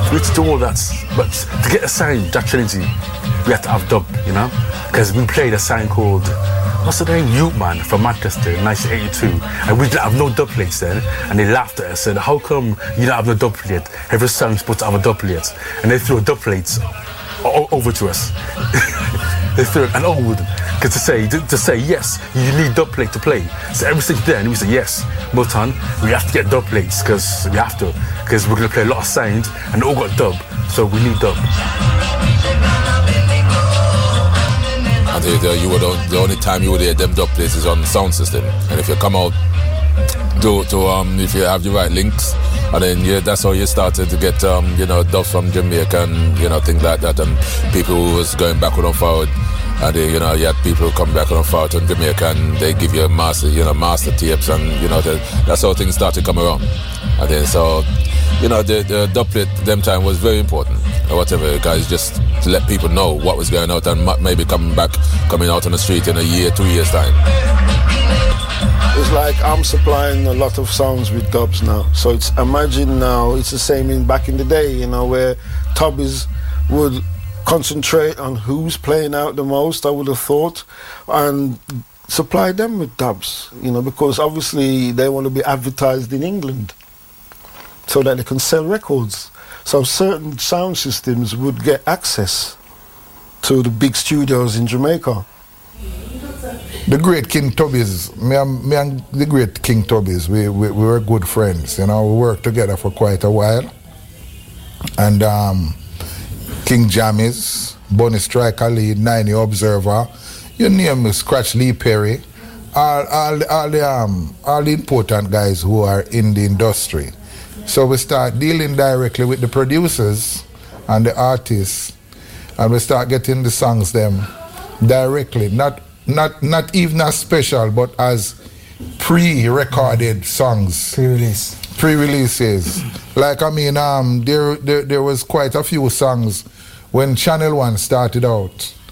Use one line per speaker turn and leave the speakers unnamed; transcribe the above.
We had to do all that. But to get a sign, Jack Trinity, we had to have dub, you know? Because we played a sign called, what's the name? Ute Man from Manchester in 1982. And we didn't have no dub plates then. And they laughed at us and said, how come you don't have no dub plate? Every song's supposed to have a dub plate. And they threw a dub plates over to us. They threw it and over them. Because to say yes, you need dub plate to play. So every single day, and we said yes, Motown, we have to get dub plates because we have to. Because we're going to play a lot of signs and they all got dub, so we need dub.
And the only time you would hear them dub plates is on the sound system. And if you come out if you have the right links, and then that's how you started to get dubs from Jamaica and things like that, and people who was going backward and forward, and you had people who come backward and forward to Jamaica and they give you master tapes, and that's how things started to come around. And then so the dub plate them time was very important or whatever, because just to let people know what was going out and maybe coming out on the street in a year, 2 years time.
It's like I'm supplying a lot of songs with dubs now. So imagine now it's the same back in the day, where tubbies would concentrate on who's playing out the most, I would have thought, and supply them with dubs, because obviously they want to be advertised in England so that they can sell records. So certain sound systems would get access to the big studios in Jamaica.
The great King Tubbies, me and the great King Tubbies, we were good friends. We worked together for quite a while. And King Jammies, Bonnie Striker Lee, 90 Observer, your name is Scratch Lee Perry, all the important guys who are in the industry. So we start dealing directly with the producers and the artists, and we start getting the songs them directly, not even as special, but as pre-recorded songs. Pre-releases. Like, there was quite a few songs when Channel One started out.